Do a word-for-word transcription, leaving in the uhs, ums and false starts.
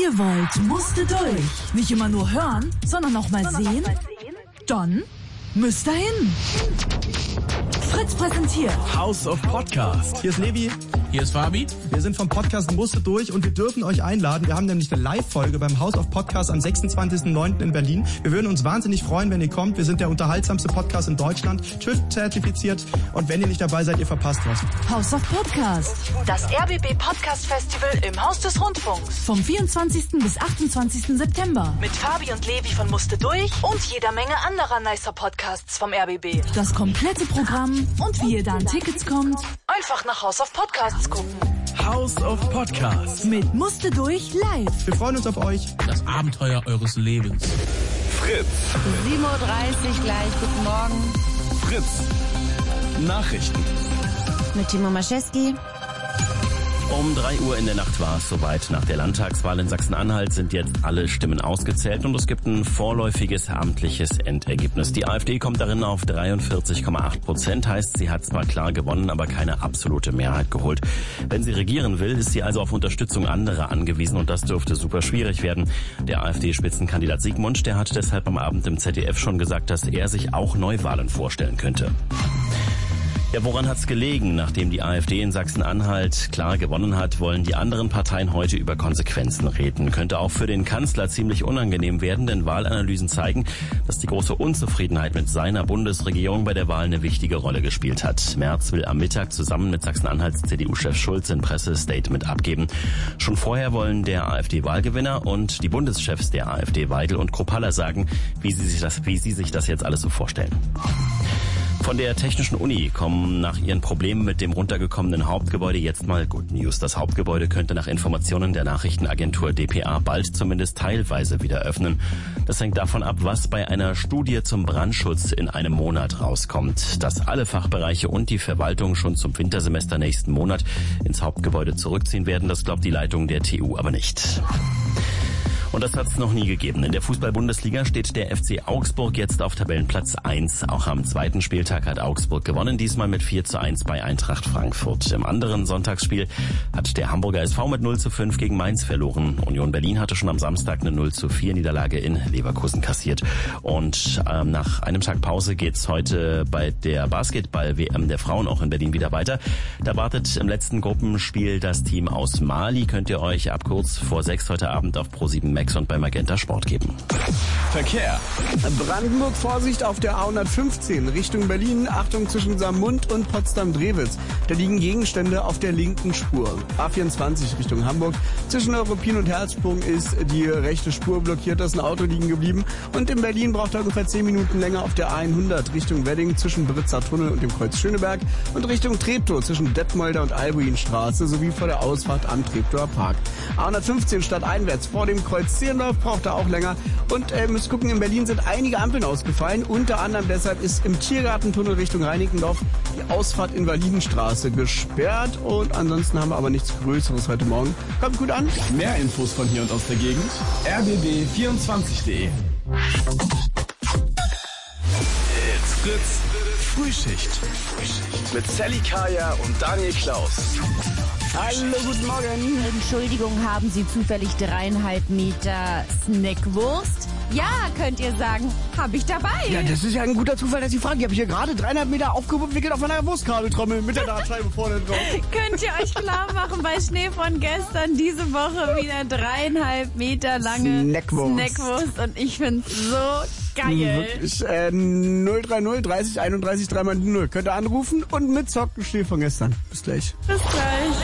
ihr wollt, musste durch. Nicht immer nur hören, sondern auch mal sehen? Dann müsst ihr hin. Fritz präsentiert House of Podcast. Hier ist Levi. Hier ist Fabi. Wir sind vom Podcast Musste durch und wir dürfen euch einladen. Wir haben nämlich eine Live-Folge beim House of Podcast am sechsundzwanzigsten neunten in Berlin. Wir würden uns wahnsinnig freuen, wenn ihr kommt. Wir sind der unterhaltsamste Podcast in Deutschland, TÜV-zertifiziert. Und wenn ihr nicht dabei seid, ihr verpasst was. House of Podcast. Das R B B Podcast Festival im Haus des Rundfunks. Vom vierundzwanzigsten bis achtundzwanzigsten September. Mit Fabi und Levi von Musste durch und jeder Menge anderer nicer Podcasts vom R B B. Das komplette Programm und wie ihr da an Tickets kommt. Einfach nach House of Podcasts gucken. House of Podcast. Mit Musste durch live. Wir freuen uns auf euch. Das Abenteuer eures Lebens. Fritz. sieben Uhr dreißig gleich. Guten Morgen. Fritz. Nachrichten. Mit Timo Maschewski. Um drei Uhr in der Nacht war es soweit. Nach der Landtagswahl in Sachsen-Anhalt sind jetzt alle Stimmen ausgezählt und es gibt ein vorläufiges amtliches Endergebnis. Die AfD kommt darin auf dreiundvierzig Komma acht Prozent, heißt, sie hat zwar klar gewonnen, aber keine absolute Mehrheit geholt. Wenn sie regieren will, ist sie also auf Unterstützung anderer angewiesen und das dürfte super schwierig werden. Der AfD-Spitzenkandidat Sigmund, der hat deshalb am Abend im Z D F schon gesagt, dass er sich auch Neuwahlen vorstellen könnte. Ja, woran hat's gelegen? Nachdem die AfD in Sachsen-Anhalt klar gewonnen hat, wollen die anderen Parteien heute über Konsequenzen reden. Könnte auch für den Kanzler ziemlich unangenehm werden, denn Wahlanalysen zeigen, dass die große Unzufriedenheit mit seiner Bundesregierung bei der Wahl eine wichtige Rolle gespielt hat. Merz will am Mittag zusammen mit Sachsen-Anhalts C D U-Chef Schulz ein Pressestatement abgeben. Schon vorher wollen der AfD-Wahlgewinner und die Bundeschefs der AfD, Weidel und Kropalla, sagen, wie sie sich das, wie sie sich das jetzt alles so vorstellen. Von der Technischen Uni kommen nach ihren Problemen mit dem runtergekommenen Hauptgebäude jetzt mal Good News. Das Hauptgebäude könnte nach Informationen der Nachrichtenagentur D P A bald zumindest teilweise wieder öffnen. Das hängt davon ab, was bei einer Studie zum Brandschutz in einem Monat rauskommt. Dass alle Fachbereiche und die Verwaltung schon zum Wintersemester nächsten Monat ins Hauptgebäude zurückziehen werden, das glaubt die Leitung der T U aber nicht. Und das hat es noch nie gegeben. In der Fußball-Bundesliga steht der F C Augsburg jetzt auf Tabellenplatz eins. Auch am zweiten Spieltag hat Augsburg gewonnen, diesmal mit vier zu eins bei Eintracht Frankfurt. Im anderen Sonntagsspiel hat der Hamburger S V mit null zu fünf gegen Mainz verloren. Union Berlin hatte schon am Samstag eine null zu vier Niederlage in Leverkusen kassiert. Und ähm, nach einem Tag Pause geht's heute bei der Basketball-W M der Frauen auch in Berlin wieder weiter. Da wartet im letzten Gruppenspiel das Team aus Mali. Könnt ihr euch ab kurz vor sechs heute Abend auf ProSieben Max und bei Magenta Sport geben. Verkehr. Brandenburg, Vorsicht auf der A hundertfünfzehn Richtung Berlin. Achtung zwischen Saarmund und Potsdam-Drewitz. Da liegen Gegenstände auf der linken Spur. A vierundzwanzig Richtung Hamburg. Zwischen Europin und Herzsprung ist die rechte Spur blockiert. Da ist ein Auto liegen geblieben. Und in Berlin braucht er ungefähr zehn Minuten länger auf der A hundert Richtung Wedding zwischen Britzer Tunnel und dem Kreuz Schöneberg. Und Richtung Treptow zwischen Detmolder und Albuinstraße sowie vor der Ausfahrt am Treptower Park. A hundertfünfzehn stadteinwärts vor dem Kreuz Zehlendorf braucht er auch länger. Und äh, müsst gucken, in Berlin sind einige Ampeln ausgefallen. Unter anderem deshalb ist im Tiergartentunnel Richtung Reinickendorf die Ausfahrt Invalidenstraße gesperrt. Und ansonsten haben wir aber nichts Größeres heute Morgen. Kommt gut an. Mehr Infos von hier und aus der Gegend. r b b vierundzwanzig punkt de. It's Fritz Frühschicht. Mit Sally Kaya und Daniel Klaus. Hallo, guten Morgen. Entschuldigung, haben Sie zufällig dreieinhalb Meter Snackwurst? Ja, könnt ihr sagen, habe ich dabei. Ja, das ist ja ein guter Zufall, dass Sie fragen. Ich habe hier gerade dreieinhalb Meter aufgewickelt auf einer Wurstkabeltrommel mit der Dartscheibe vorne drauf. Könnt ihr euch klar machen, bei Schnee von gestern diese Woche wieder dreieinhalb Meter lange Snackwurst. Snackwurst und ich find's so geil. Wirklich, äh, null drei null dreißig einunddreißig dreimal null. Könnt ihr anrufen und mitzocken Schnee von gestern. Bis gleich. Bis gleich.